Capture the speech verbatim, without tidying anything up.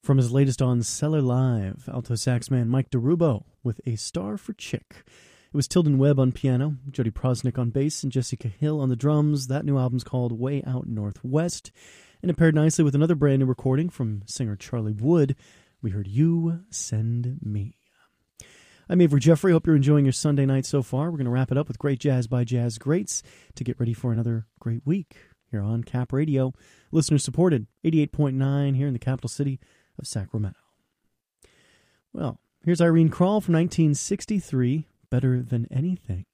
From his latest on Cellar Live, alto sax man Mike DeRubo with A Star for Chick. It was Tilden Webb on piano, Jody Prosnick on bass, and Jessica Hill on the drums. That new album's called Way Out Northwest, and it paired nicely with another brand new recording from singer Charlie Wood. We heard You Send Me. I'm Avery Jeffrey. Hope you're enjoying your Sunday night so far. We're going to wrap it up with great jazz by Jazz Greats to get ready for another great week here on Cap Radio. Listener supported, eighty-eight point nine here in the capital city of Sacramento. Well, here's Irene Krall from nineteen sixty-three, Better Than Anything.